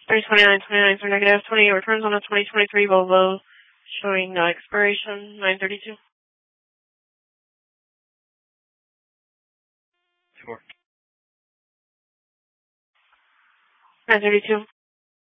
329.29 for negative 28 returns on a 2023 Volvo showing expiration 932. Sure. 932.